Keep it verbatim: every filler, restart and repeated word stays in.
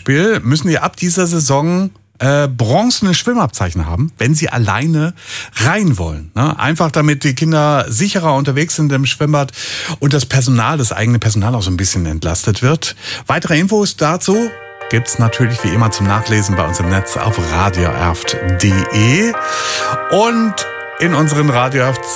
Beispiel müssen die ab dieser Saison äh, bronzene Schwimmabzeichen haben, wenn sie alleine rein wollen. Ne? Einfach damit die Kinder sicherer unterwegs sind im Schwimmbad und das Personal, das eigene Personal auch so ein bisschen entlastet wird. Weitere Infos dazu gibt's natürlich wie immer zum Nachlesen bei uns im Netz auf radioerft punkt de und in unseren Radio Erft